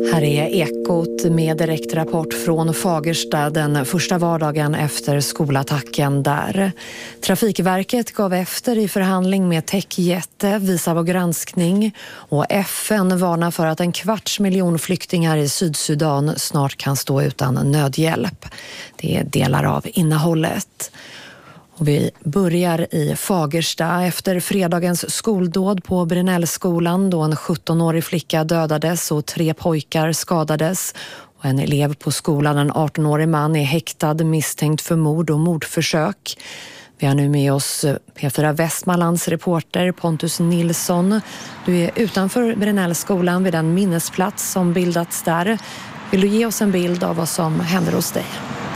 Här är Ekot med direktrapport från Fagersta den första vardagen efter skolattacken där. Trafikverket gav efter i förhandling med techjätte, visar på granskning, och FN varnar för att 250 000 flyktingar i Sydsudan snart kan stå utan nödhjälp. Det är delar av innehållet. Och vi börjar i Fagersta efter fredagens skoldåd på Brinellskolan då en 17-årig flicka dödades och 3 pojkar skadades. Och en elev på skolan, en 18-årig man, är häktad misstänkt för mord och mordförsök. Vi har nu med oss P4 Västmanlands reporter Pontus Nilsson. Du är utanför Brinellskolan vid den minnesplats som bildats där. Vill du ge oss en bild av vad som händer hos dig?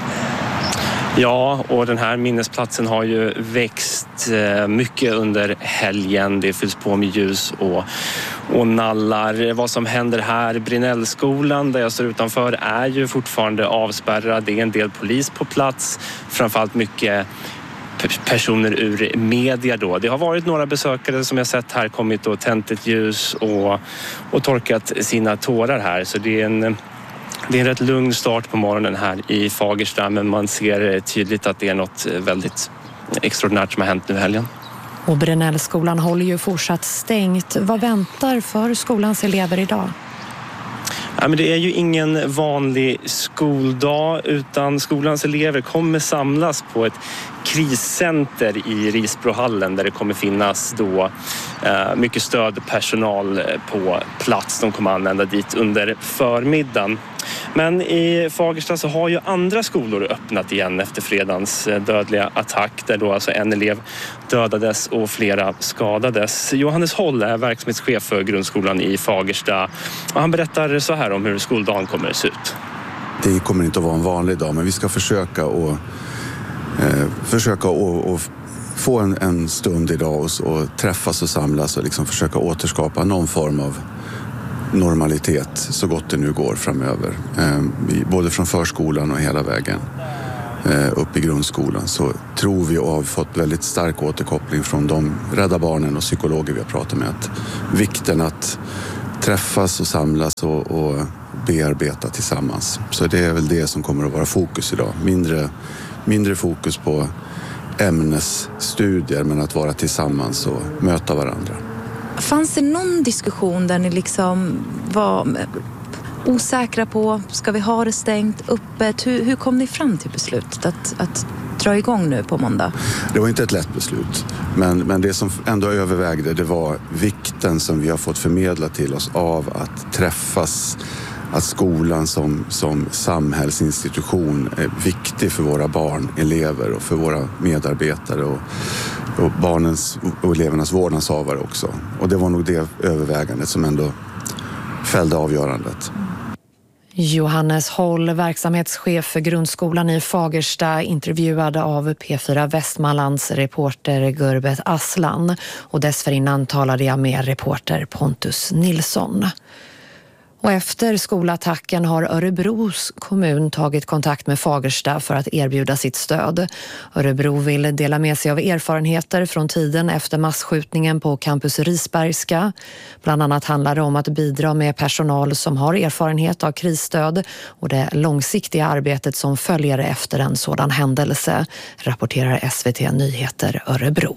Ja, och den här minnesplatsen har ju växt mycket under helgen. Det fylls på med ljus och nallar. Vad som händer här, Brinellskolan där jag står utanför, är ju fortfarande avspärrad. Det är en del polis på plats, framförallt mycket personer ur media då. Det har varit några besökare som jag sett här kommit och tänt ett ljus och torkat sina tårar här. Så det är en rätt lugn start på morgonen här i Fagersta, men man ser tydligt att det är något väldigt extraordinärt som har hänt nu i helgen. Och Brinellskolan håller ju fortsatt stängt. Vad väntar för skolans elever idag? Ja, men det är ju ingen vanlig skoldag, utan skolans elever kommer samlas på ett kriscenter i Risbrohallen där det kommer finnas då mycket stödpersonal på plats. De kommer använda dit under förmiddagen. Men i Fagersta så har ju andra skolor öppnat igen efter fredagens dödliga attack där då alltså en elev dödades och flera skadades. Johannes Håll är verksamhetschef för grundskolan i Fagersta och han berättar så här om hur skoldagen kommer att se ut. Det kommer inte att vara en vanlig dag, men vi ska försöka få en stund idag och träffas och samlas och liksom försöka återskapa någon form av normalitet så gott det nu går framöver. Både från förskolan och hela vägen upp i grundskolan så tror vi och har fått väldigt stark återkoppling från de Rädda Barnen och psykologer vi har pratat med att vikten att träffas och samlas och bearbeta tillsammans. Så det är väl det som kommer att vara fokus idag. Mindre fokus på ämnesstudier men att vara tillsammans och möta varandra. Fanns det någon diskussion där ni liksom var osäkra på, ska vi ha det stängt, öppet? Hur kom ni fram till beslutet att dra igång nu på måndag? Det var inte ett lätt beslut, men det som ändå övervägde det var vikten som vi har fått förmedla till oss av att träffas, att skolan som samhällsinstitution är viktig för våra barn, elever och för våra medarbetare och barnens och elevernas vårdnadshavare också. Och det var nog det övervägandet som ändå fällde avgörandet. Johannes Håll, verksamhetschef för grundskolan i Fagersta, intervjuad av P4 Västmanlands reporter Gurbet Aslan. Och dessförinnan talade jag med reporter Pontus Nilsson. Och efter skolattacken har Örebros kommun tagit kontakt med Fagersta för att erbjuda sitt stöd. Örebro vill dela med sig av erfarenheter från tiden efter massskjutningen på campus Risbergska. Bland annat handlar det om att bidra med personal som har erfarenhet av krisstöd och det långsiktiga arbetet som följer efter en sådan händelse, rapporterar SVT Nyheter Örebro.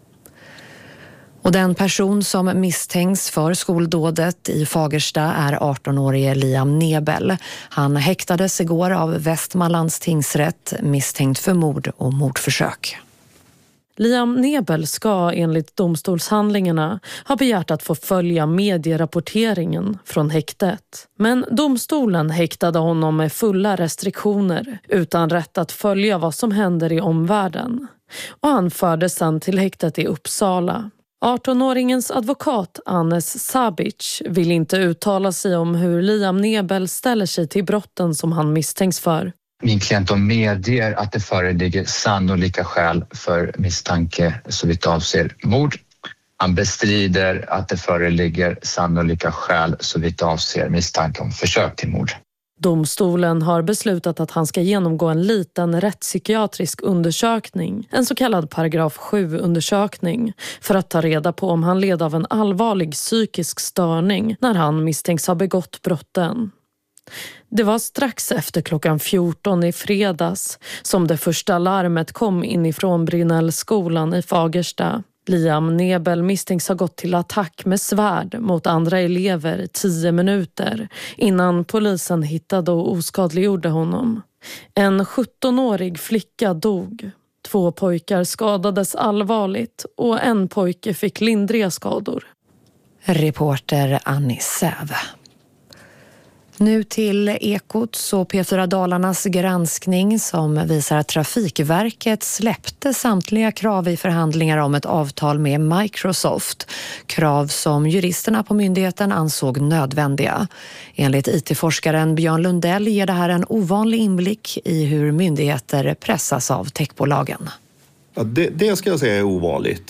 Och den person som misstänks för skoldådet i Fagersta är 18-årige Liam Nebel. Han häktades igår av Västmanlands tingsrätt misstänkt för mord och mordförsök. Liam Nebel ska enligt domstolshandlingarna ha begärt att få följa medierapporteringen från häktet. Men domstolen häktade honom med fulla restriktioner utan rätt att följa vad som händer i omvärlden. Och han fördes sedan till häktet i Uppsala. 18-åringens advokat Anes Sabic vill inte uttala sig om hur Liam Nebel ställer sig till brotten som han misstänks för. Min klient medger att det föreligger sannolika skäl för misstanke såvitt avser mord. Han bestrider att det föreligger sannolika skäl såvitt avser misstanke om försök till mord. Domstolen har beslutat att han ska genomgå en liten rättspsykiatrisk undersökning, en så kallad paragraf 7-undersökning, för att ta reda på om han led av en allvarlig psykisk störning när han misstänks ha begått brotten. Det var strax efter klockan 14 i fredags som det första larmet kom inifrån Brinnellskolan i Fagersta. Liam Nebel misstänks ha gått till attack med svärd mot andra elever i 10 minuter innan polisen hittade och oskadliggjorde honom. En 17-årig flicka dog. 2 pojkar skadades allvarligt och en pojke fick lindriga skador. Reporter Annie Säve. Nu till Ekots och P4 Dalarnas granskning som visar att Trafikverket släppte samtliga krav i förhandlingar om ett avtal med Microsoft. Krav som juristerna på myndigheten ansåg nödvändiga. Enligt IT-forskaren Björn Lundell ger det här en ovanlig inblick i hur myndigheter pressas av techbolagen. Ja, det ska jag säga är ovanligt.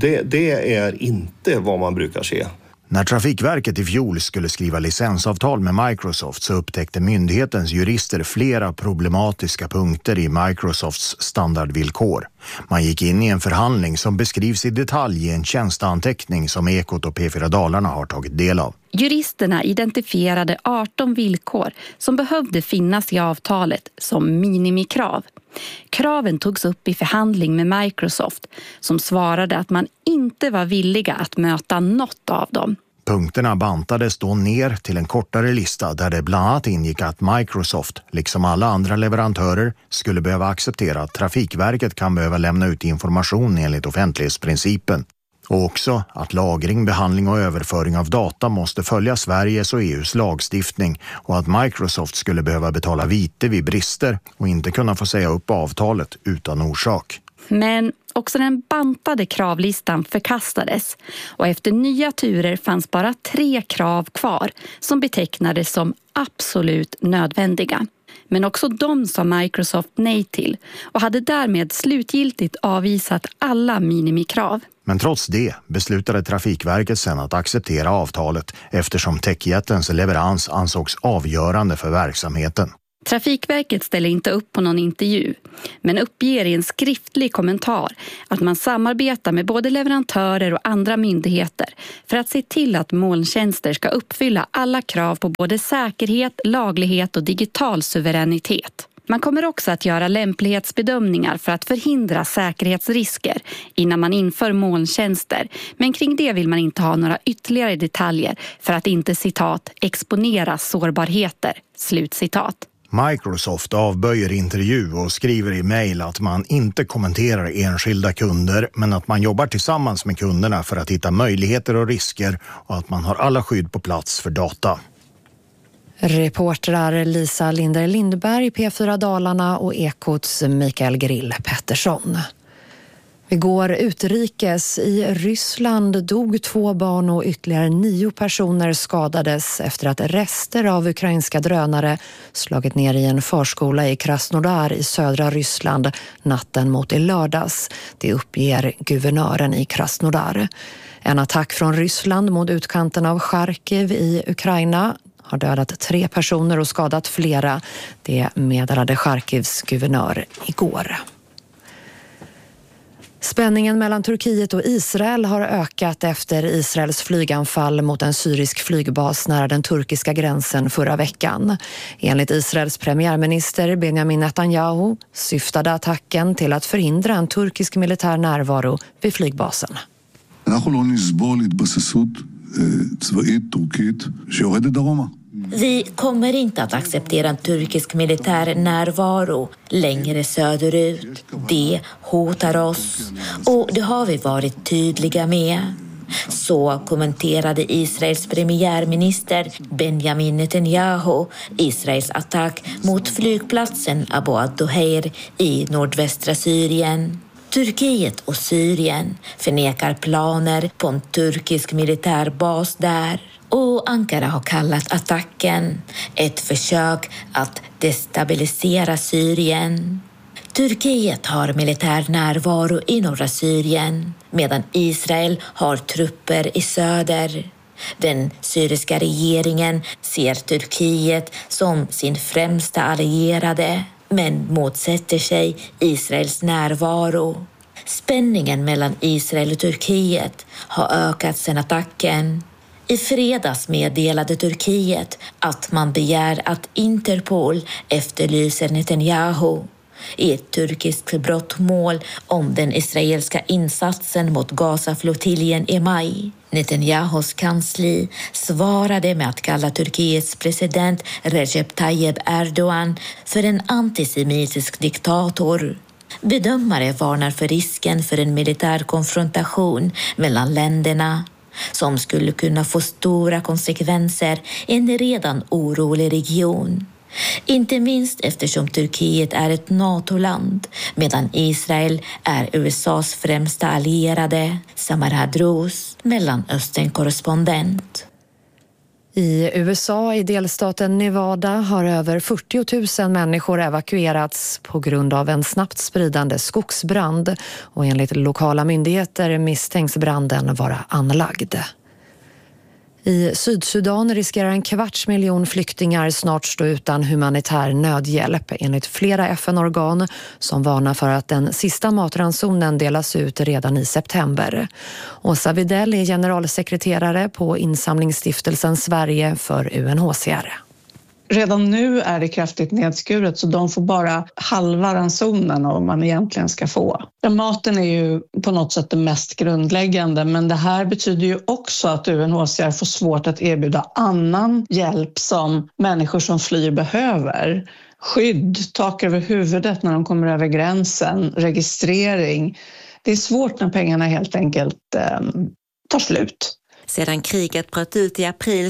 Det är inte vad man brukar se. När Trafikverket i fjol skulle skriva licensavtal med Microsoft så upptäckte myndighetens jurister flera problematiska punkter i Microsofts standardvillkor. Man gick in i en förhandling som beskrivs i detalj i en tjänsteanteckning som Ekot och P4 Dalarna har tagit del av. Juristerna identifierade 18 villkor som behövde finnas i avtalet som minimikrav. Kraven togs upp i förhandling med Microsoft som svarade att man inte var villiga att möta något av dem. Punkterna bantades då ner till en kortare lista där det bland annat ingick att Microsoft, liksom alla andra leverantörer, skulle behöva acceptera att Trafikverket kan behöva lämna ut information enligt offentlighetsprincipen. Och också att lagring, behandling och överföring av data måste följa Sveriges och EUs lagstiftning och att Microsoft skulle behöva betala vite vid brister och inte kunna få säga upp avtalet utan orsak. Men också den bantade kravlistan förkastades och efter nya turer fanns bara 3 krav kvar som betecknades som absolut nödvändiga. Men också de sa Microsoft nej till och hade därmed slutgiltigt avvisat alla minimikrav. Men trots det beslutade Trafikverket sedan att acceptera avtalet eftersom techjättens leverans ansågs avgörande för verksamheten. Trafikverket ställer inte upp på någon intervju, men uppger i en skriftlig kommentar att man samarbetar med både leverantörer och andra myndigheter för att se till att molntjänster ska uppfylla alla krav på både säkerhet, laglighet och digital suveränitet. Man kommer också att göra lämplighetsbedömningar för att förhindra säkerhetsrisker innan man inför molntjänster. Men kring det vill man inte ha några ytterligare detaljer för att inte, citat, exponera sårbarheter, slutcitat. Microsoft avböjer intervju och skriver i mejl att man inte kommenterar enskilda kunder men att man jobbar tillsammans med kunderna för att hitta möjligheter och risker och att man har alla skydd på plats för data. Reportrar Lisa Linder Lindberg, P4 Dalarna och Ekots Mikael Grill Pettersson. Vi går utrikes. I Ryssland dog 2 barn och ytterligare 9 personer skadades efter att rester av ukrainska drönare slagit ner i en förskola i Krasnodar i södra Ryssland natten mot i lördags. Det uppger guvernören i Krasnodar. En attack från Ryssland mot utkanten av Charkiv i Ukraina har dödat 3 personer och skadat flera. Det meddelade Charkivs guvernör igår. Spänningen mellan Turkiet och Israel har ökat efter Israels flyganfall mot en syrisk flygbas nära den turkiska gränsen förra veckan. Enligt Israels premiärminister Benjamin Netanyahu syftade attacken till att förhindra en turkisk militär närvaro vid flygbasen. Vi kommer inte att acceptera en turkisk militär närvaro längre söderut. Det hotar oss och det har vi varit tydliga med. Så kommenterade Israels premiärminister Benjamin Netanyahu Israels attack mot flygplatsen Abu ad-Duhair i nordvästra Syrien. Turkiet och Syrien förnekar planer på en turkisk militärbas där. Och Ankara har kallat attacken ett försök att destabilisera Syrien. Turkiet har militär närvaro i norra Syrien medan Israel har trupper i söder. Den syriska regeringen ser Turkiet som sin främsta allierade men motsätter sig Israels närvaro. Spänningen mellan Israel och Turkiet har ökat sedan attacken. I fredags meddelade Turkiet att man begär att Interpol efterlyser Netanyahu i ett turkiskt brottmål om den israeliska insatsen mot Gaza-flottiljen i maj. Netanyahus kansli svarade med att kalla Turkiets president Recep Tayyip Erdogan för en antisemitisk diktator. Bedömare varnar för risken för en militär konfrontation mellan länderna som skulle kunna få stora konsekvenser i en redan orolig region. Inte minst eftersom Turkiet är ett NATO-land medan Israel är USAs främsta allierade. Samar Hadrous, Mellanöstern-korrespondent. I USA i delstaten Nevada har över 40 000 människor evakuerats på grund av en snabbt spridande skogsbrand och enligt lokala myndigheter misstänks branden vara anlagd. I Sydsudan riskerar 250 000 flyktingar snart stå utan humanitär nödhjälp enligt flera FN-organ som varnar för att den sista matransonen delas ut redan i september. Åsa Widell är generalsekreterare på Insamlingsstiftelsen Sverige för UNHCR. Redan nu är det kraftigt nedskuret så de får bara halva ransonen av vad man egentligen ska få. Maten är ju på något sätt det mest grundläggande, men det här betyder ju också att UNHCR får svårt att erbjuda annan hjälp som människor som flyr behöver. Skydd, tak över huvudet när de kommer över gränsen, registrering. Det är svårt när pengarna helt enkelt tar slut. Sedan kriget bröt ut i april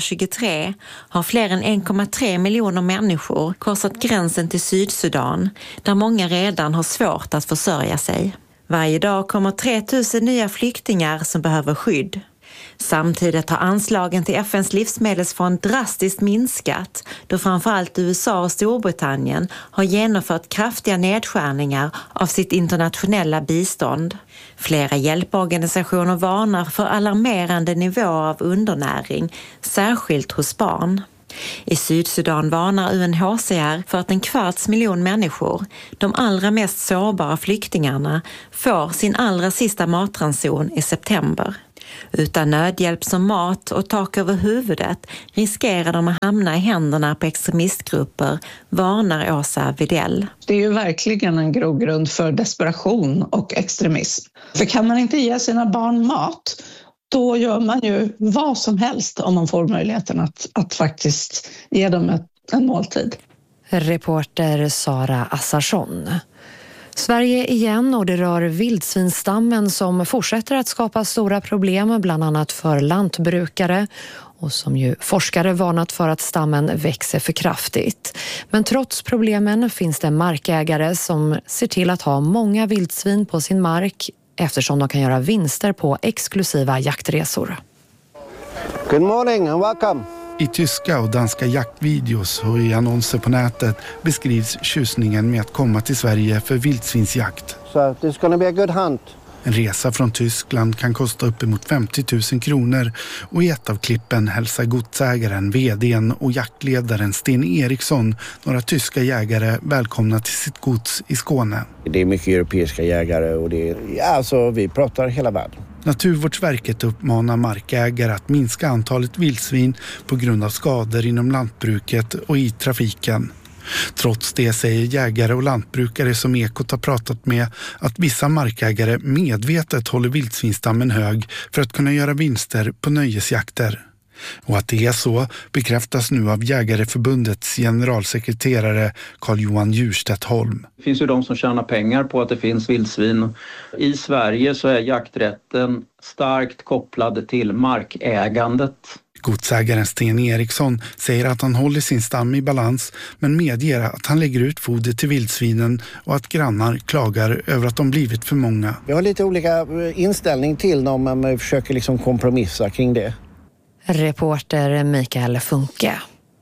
2023 har fler än 1,3 miljoner människor korsat gränsen till Sydsudan, där många redan har svårt att försörja sig. Varje dag kommer 3 000 nya flyktingar som behöver skydd. Samtidigt har anslagen till FNs livsmedelsfond drastiskt minskat då framförallt USA och Storbritannien har genomfört kraftiga nedskärningar av sitt internationella bistånd. Flera hjälporganisationer varnar för alarmerande nivåer av undernäring, särskilt hos barn. I Sydsudan varnar UNHCR för att 250 000 människor, de allra mest sårbara flyktingarna, får sin allra sista matranson i september. Utan nödhjälp som mat och tak över huvudet riskerar de att hamna i händerna på extremistgrupper, varnar Åsa Widell. Det är ju verkligen en grogrund för desperation och extremism. För kan man inte ge sina barn mat, då gör man ju vad som helst om man får möjligheten att faktiskt ge dem en måltid. Reporter Sara Assarsson. Sverige igen, och det rör vildsvinstammen som fortsätter att skapa stora problem bland annat för lantbrukare och som ju forskare varnat för att stammen växer för kraftigt. Men trots problemen finns det markägare som ser till att ha många vildsvin på sin mark eftersom de kan göra vinster på exklusiva jaktresor. Good morning and welcome. I tyska och danska jaktvideos och i annonser på nätet beskrivs tjusningen med att komma till Sverige för vildsvinsjakt. So it's going to be a good hunt. En resa från Tyskland kan kosta uppemot 50 000 kronor och i ett av klippen hälsar godsägaren, vdn och jaktledaren Sten Eriksson några tyska jägare välkomna till sitt gods i Skåne. Det är mycket europeiska jägare och vi pratar hela världen. Naturvårdsverket uppmanar markägare att minska antalet vildsvin på grund av skador inom lantbruket och i trafiken. Trots det säger jägare och lantbrukare som Ekot har pratat med att vissa markägare medvetet håller vildsvinstammen hög för att kunna göra vinster på nöjesjakter. Och att det är så bekräftas nu av Jägareförbundets generalsekreterare Carl-Johan Djurstedt Holm. Det finns ju de som tjänar pengar på att det finns vildsvin. I Sverige så är jakträtten starkt kopplad till markägandet. Godsägaren Sten Eriksson säger att han håller sin stam i balans men medger att han lägger ut foder till vildsvinen och att grannar klagar över att de blivit för många. Vi har lite olika inställning till dem men vi försöker kompromissa kring det. Reporter Mikael Funke.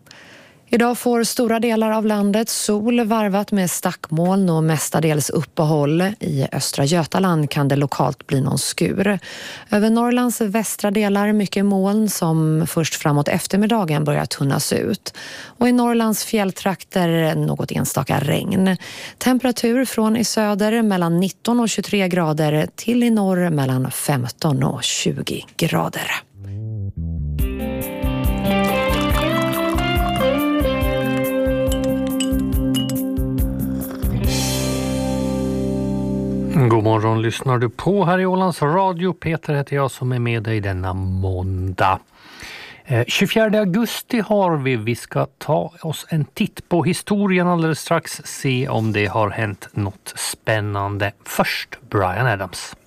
Idag får stora delar av landet sol varvat med stackmoln och mestadels uppehåll. I östra Götaland kan det lokalt bli någon skur. Över Norrlands västra delar mycket moln som först framåt eftermiddagen börjar tunnas ut. Och i Norrlands fjälltrakter något enstaka regn. Temperatur från i söder mellan 19 och 23 grader till i norr mellan 15 och 20 grader. God morgon, lyssnar du på här i Ålands Radio. Peter heter jag som är med dig denna måndag. 24 augusti har vi ska ta oss en titt på historien alldeles strax. Se om det har hänt något spännande. Först Bryan Adams.